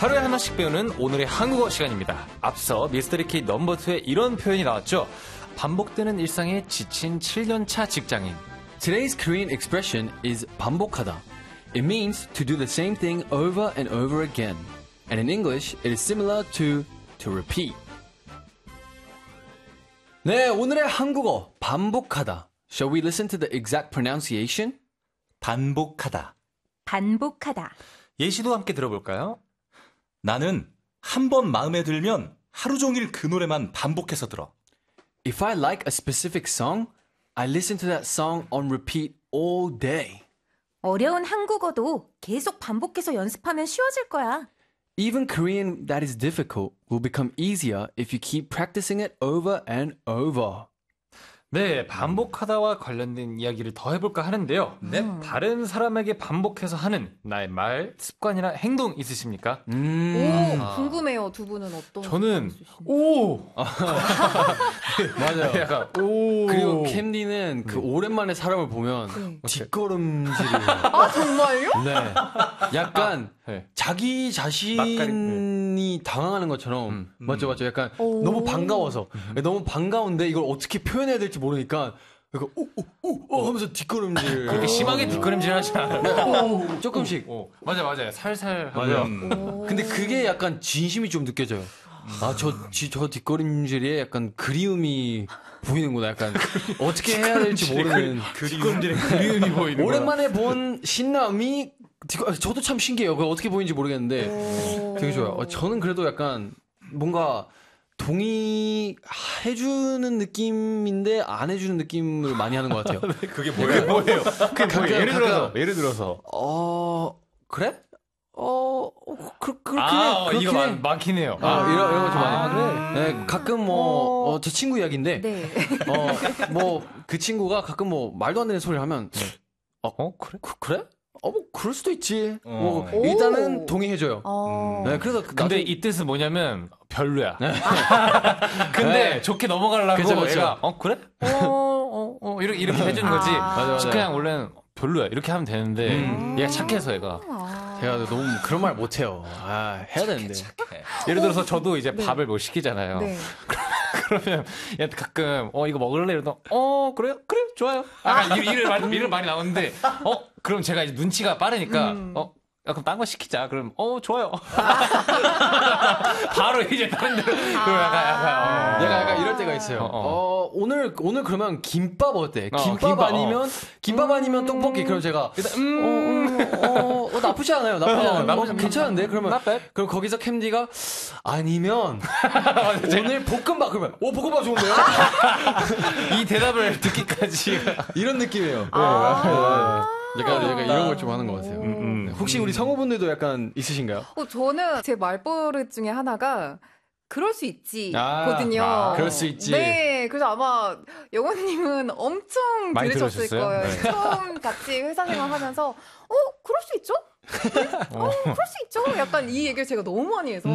하루에 하나씩 배우는 오늘의 한국어 시간입니다. 앞서 미스터리 K 넘버2에 이런 표현이 나왔죠. 반복되는 일상에 지친 7년차 직장인. Today's Korean expression is 반복하다. It means to do the same thing over and over again. And in English, it is similar to repeat. 네, 오늘의 한국어 반복하다. Shall we listen to the exact pronunciation? 반복하다. 반복하다. 예시도 함께 들어볼까요? 나는 한 번 마음에 들면 하루 종일 그 노래만 반복해서 들어. If I like a specific song, I listen to that song on repeat all day. 어려운 한국어도 계속 반복해서 연습하면 쉬워질 거야. Even Korean that is difficult will become easier if you keep practicing it over and over. 네, 반복하다와 관련된 이야기를 더 해볼까 하는데요. 네, 다른 사람에게 반복해서 하는 나의 말, 습관이나 행동 있으십니까? 오, 궁금해요. 두 분은 어떤? 저는 습관이 오! 맞아요. 약간 오! 그리고 캔디는 그 오랜만에 사람을 보면 뒷걸음질을 아, 정말요? 네. 약간 네. 자기 자신이 당황하는 것처럼 맞죠. 약간 너무 반가워서 너무 반가운데 이걸 어떻게 표현해야 될지 모르니까 약간 오 하면서 뒷걸음질 그렇게 심하게 뒷걸음질 하지 않아요. 조금씩 맞아요. 살살 맞아요. 하고요. 근데 그게 약간 진심이 좀 느껴져요. 아, 저 뒷걸음질에 약간 그리움이 보이는구나. 약간 어떻게 해야 될지 모르는 뒷걸음질에 그리움이 보이는 오랜만에 본 신남이 저도 참 신기해요. 그거 어떻게 보이는지 모르겠는데 되게 좋아요. 저는 그래도 약간 뭔가 동의해주는 느낌인데 안 해주는 느낌을 많이 하는 것 같아요. 그게 뭐예요? 그게 뭐예요? 예를 들어서 그래? 그렇긴 해. 이거 많긴 해요. 이런 거 좀 많이. 그래? 네, 가끔 제 친구 이야기인데, 네. 그 친구가 가끔 말도 안 되는 소리를 하면, 그래? 그래? 그럴 수도 있지. 오. 일단은 동의해줘요. 네, 그래서 근데 이 뜻은 뭐냐면 별로야. 근데 좋게 넘어가려고 그쵸. 얘가 그래? 이렇게 해주는 거지. 맞아. 그냥 원래는 별로야 이렇게 하면 되는데 얘가 착해서 얘가. 제가 너무 그런 말 못해요. 해야 되는데. 예를 들어서 저도 이제 밥을 뭐 시키잖아요. 네. 그러면 얘한테 가끔 이거 먹을래? 이러다 그래요? 그래 좋아요. 일을 많이 나오는데 그럼 제가 이제 눈치가 빠르니까 약간 딴 거 시키자. 그럼 좋아요. 바로 이제 다른 데로. 내가 약간 이럴 때가 있어요. 오늘 그러면 김밥 어때? 김밥 아니면 떡볶이. 그럼 제가 나쁘지 않아요. 괜찮은데? 그러면 그럼 거기서 캠디가 아니면 오늘 볶음밥. 그러면 볶음밥 좋은데요? 이 대답을 듣기까지 이런 느낌이에요. 약간 이런 걸 좀 하는 것 같아요. 혹시 우리 성우분들도 약간 있으신가요? 저는 제 말버릇 중에 하나가 그럴 수 있지 거든요. 그럴 수 있지. 네, 그래서 아마 영원님은 엄청 많이 들으셨을 들으셨어요? 거예요. 네. 처음 같이 회사 생활하면서 그럴 수 있죠? 그럴 수 있죠? 약간 이 얘기를 제가 너무 많이 해서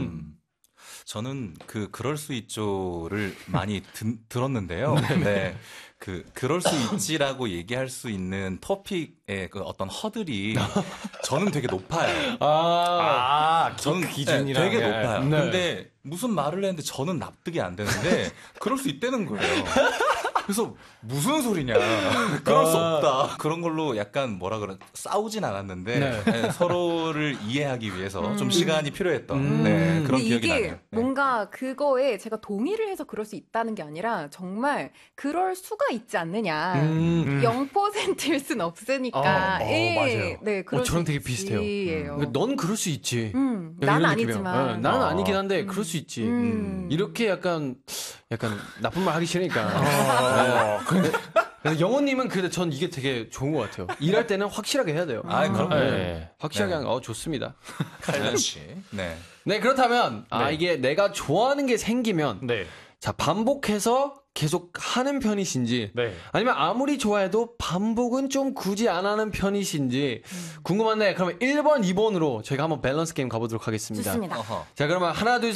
저는 그럴 수 있죠를 많이 들었는데요. 네. 그럴 수 있지라고 얘기할 수 있는 토픽의 그 어떤 허들이 저는 되게 높아요. 저는 기준이랑 되게 높아요. 네. 근데 무슨 말을 했는데 저는 납득이 안 되는데 그럴 수 있다는 거예요. 그래서 무슨 소리냐. 그럴 수 없다. 그런 걸로 약간 싸우진 않았는데 네, 서로를 이해하기 위해서 좀 시간이 필요했던 그런 근데 기억이 이게 나네요. 네. 뭔가 그거에 제가 동의를 해서 그럴 수 있다는 게 아니라 정말 그럴 수가 있지 않느냐. 0%일 순 없으니까. 맞아요. 네, 그럴 저랑 수 되게 있지. 비슷해요. 예요. 넌 그럴 수 있지. 약간 난 이런 느낌이에요. 아니지만. 나는 아니긴 한데 그럴 수 있지. 이렇게 약간 나쁜 말 하기 싫으니까. 근데 영호님은 근데 전 이게 되게 좋은 것 같아요. 일할 때는 확실하게 해야 돼요. 그럼요. 네. 확실하게 하는 거 좋습니다. 칼같이. 네. 네, 그렇다면 이게 내가 좋아하는 게 생기면 자, 반복해서 계속 하는 편이신지 아니면 아무리 좋아해도 반복은 좀 굳이 안 하는 편이신지 궁금한데 그러면 1번, 2번으로 저희가 한번 밸런스 게임 가보도록 하겠습니다. 좋습니다. 자, 그러면 하나, 둘,